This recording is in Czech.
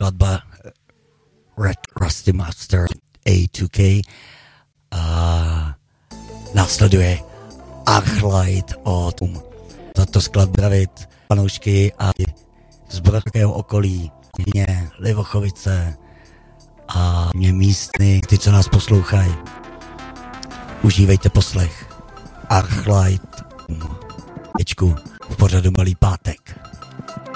skladba Rusty Master A2K a následuje Arclight od tato skladba David, panoušky a z brodského okolí, mě Livochovice a mě místny, ty, co nás poslouchají. Užívejte poslech. Arclight v pořadu Malý pátek.